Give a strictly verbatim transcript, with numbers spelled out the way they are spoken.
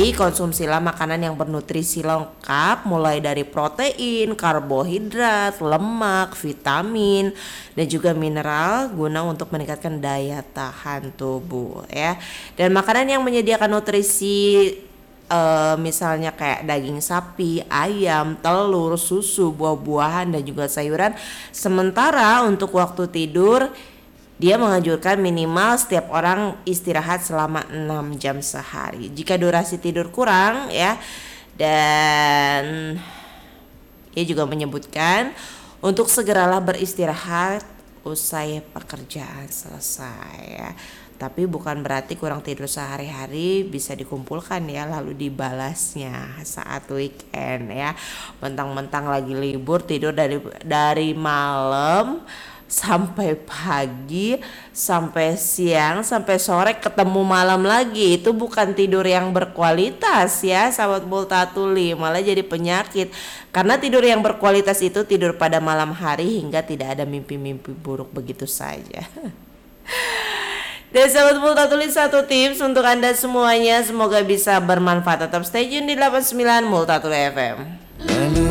Jadi konsumsilah makanan yang bernutrisi lengkap mulai dari protein, karbohidrat, lemak, vitamin dan juga mineral guna untuk meningkatkan daya tahan tubuh ya. Dan makanan yang menyediakan nutrisi uh, misalnya kayak daging sapi, ayam, telur, susu, buah-buahan dan juga sayuran. Sementara untuk waktu tidur dia menganjurkan minimal setiap orang istirahat selama enam jam sehari. Jika durasi tidur kurang ya, dan ia juga menyebutkan untuk segeralah beristirahat usai pekerjaan selesai ya. Tapi bukan berarti kurang tidur sehari-hari bisa dikumpulkan ya lalu dibalasnya saat weekend ya. Mentang-mentang lagi libur tidur dari dari malam sampai pagi, sampai siang, sampai sore, ketemu malam lagi. Itu bukan tidur yang berkualitas ya sahabat Multatuli, malah jadi penyakit. Karena tidur yang berkualitas itu tidur pada malam hari hingga tidak ada mimpi-mimpi buruk begitu saja. Dan sahabat Multatuli, satu tips untuk Anda semuanya, semoga bisa bermanfaat. Tetap stay tune di delapan puluh sembilan Multatuli F M.